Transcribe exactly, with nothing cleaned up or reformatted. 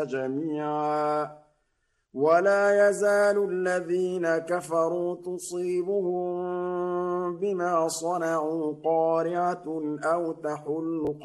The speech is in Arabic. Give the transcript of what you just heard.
جميعا ولا يزال الذين كفروا تصيبهم بما صنعوا قارعة أو تحل